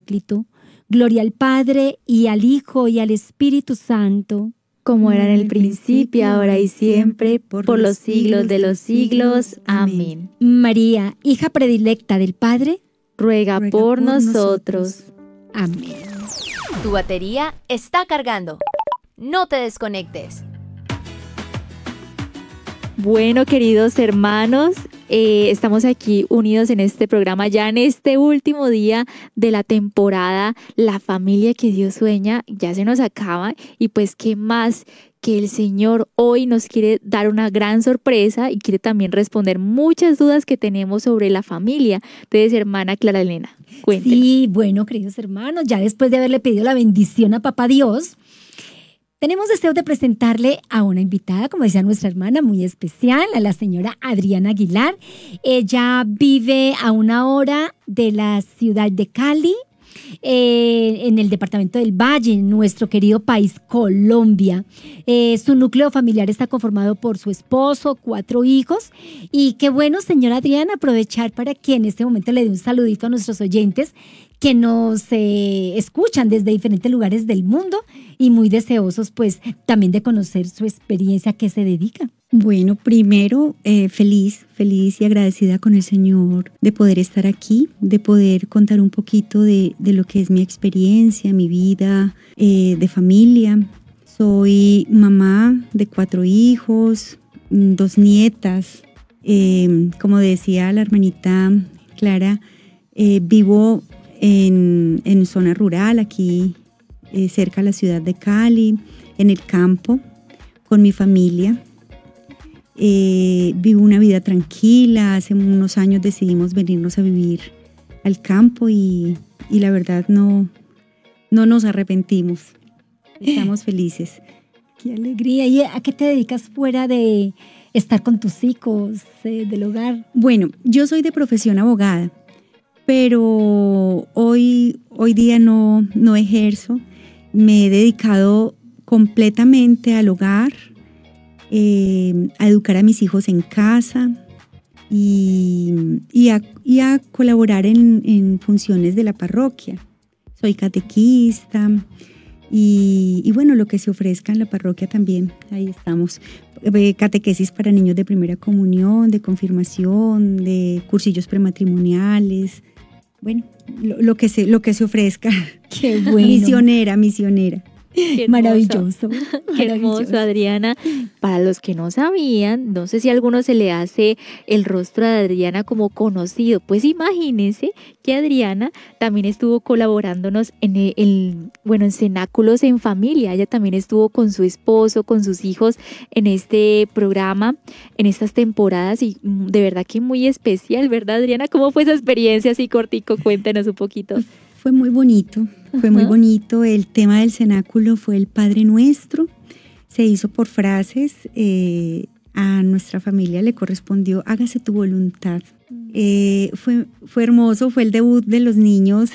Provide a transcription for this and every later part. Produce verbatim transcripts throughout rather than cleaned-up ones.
Paráclito. Gloria al Padre, y al Hijo, y al Espíritu Santo. Como era en el principio, ahora y siempre, por los siglos de los siglos. Amén. María, hija predilecta del Padre, ruega por nosotros. Amén. Tu batería está cargando. No te desconectes. Bueno, queridos hermanos, eh, estamos aquí unidos en este programa, ya en este último día de la temporada, La Familia que Dios Sueña, ya se nos acaba, y pues qué más que el Señor hoy nos quiere dar una gran sorpresa y quiere también responder muchas dudas que tenemos sobre la familia. Entonces, hermana Clara Elena, cuéntenos. Sí, bueno, queridos hermanos, ya después de haberle pedido la bendición a Papá Dios, tenemos deseo de presentarle a una invitada, como decía nuestra hermana, muy especial, a la señora Adriana Aguilar. Ella vive a una hora de la ciudad de Cali, eh, en el departamento del Valle, en nuestro querido país Colombia. Eh, su núcleo familiar está conformado por su esposo, cuatro hijos. Y qué bueno, señora Adriana, aprovechar para que en este momento le dé un saludito a nuestros oyentes que nos eh, escuchan desde diferentes lugares del mundo y muy deseosos pues también de conocer su experiencia, a qué se dedica. Bueno, primero eh, feliz, feliz y agradecida con el Señor de poder estar aquí, de poder contar un poquito de, de lo que es mi experiencia, mi vida eh, de familia. Soy mamá de cuatro hijos, dos nietas. Eh, como decía la hermanita Clara, eh, vivo En, en zona rural, aquí eh, cerca de la ciudad de Cali, en el campo, con mi familia. Eh, vivo una vida tranquila. Hace unos años decidimos venirnos a vivir al campo y, y la verdad no, no nos arrepentimos. Estamos felices. ¡Qué alegría! ¿Y a qué te dedicas fuera de estar con tus hijos, eh, del hogar? Bueno, yo soy de profesión abogada, pero hoy, hoy día no, no ejerzo. Me he dedicado completamente al hogar, eh, a educar a mis hijos en casa y, y, a, y a colaborar en, en funciones de la parroquia. Soy catequista y, y bueno, lo que se ofrezca en la parroquia también, ahí estamos. Catequesis para niños de primera comunión, de confirmación, de cursillos prematrimoniales. Bueno, lo, lo, que se, lo que se ofrezca. Qué bueno. Misionera, misionera. Qué maravilloso. Qué hermoso, Adriana. Para los que no sabían, no sé si a alguno se le hace el rostro de Adriana como conocido, pues imagínense que Adriana también estuvo colaborándonos en el, el, bueno, en Cenáculos en Familia. Ella también estuvo con su esposo, con sus hijos en este programa, en estas temporadas, y de verdad que muy especial, ¿verdad, Adriana? ¿Cómo fue esa experiencia así cortico? Cuéntanos un poquito. Fue muy bonito, fue Ajá. muy bonito. El tema del cenáculo fue el Padre Nuestro. Se hizo por frases. Eh, a nuestra familia le correspondió, hágase tu voluntad. Eh, fue, fue hermoso, fue el debut de los niños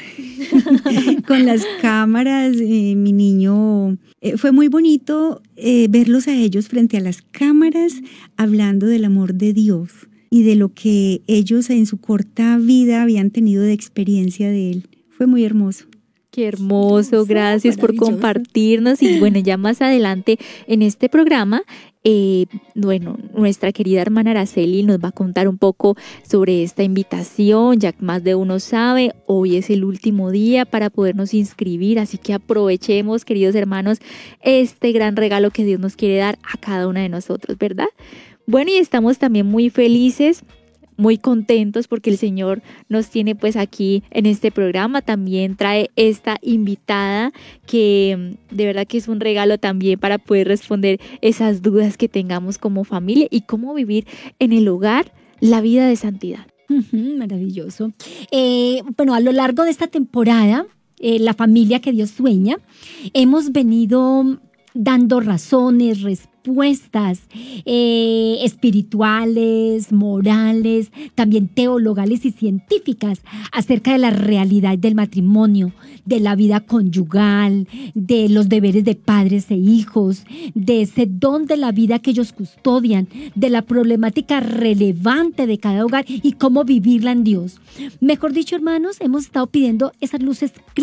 con las cámaras. Eh, mi niño, eh, fue muy bonito eh, verlos a ellos frente a las cámaras hablando del amor de Dios y de lo que ellos en su corta vida habían tenido de experiencia de Él. Fue muy hermoso. Qué hermoso, gracias por compartirnos. Y bueno, ya más adelante en este programa, eh, bueno, nuestra querida hermana Araceli nos va a contar un poco sobre esta invitación. Ya más de uno sabe, hoy es el último día para podernos inscribir, así que aprovechemos, queridos hermanos, este gran regalo que Dios nos quiere dar a cada una de nosotros, ¿verdad? Bueno, y estamos también muy felices, muy contentos porque el Señor nos tiene pues aquí en este programa. También trae esta invitada que de verdad que es un regalo también para poder responder esas dudas que tengamos como familia y cómo vivir en el hogar la vida de santidad. Uh-huh, maravilloso. Eh, bueno, a lo largo de esta temporada, eh, La Familia que Dios Sueña, hemos venido dando razones, respuestas eh, espirituales, morales, también teologales y científicas acerca de la realidad del matrimonio, de la vida conyugal, de los deberes de padres e hijos, de ese don de la vida que ellos custodian, de la problemática relevante de cada hogar y cómo vivirla en Dios. Mejor dicho, hermanos, hemos estado pidiendo esas luces